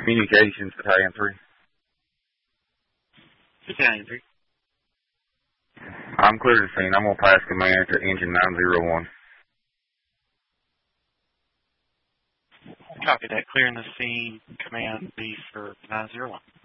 Communications, Battalion 3. Battalion 3. I'm clear to scene. I'm going to pass command to engine 901. Copy that. Clearing the scene. Command B for 901.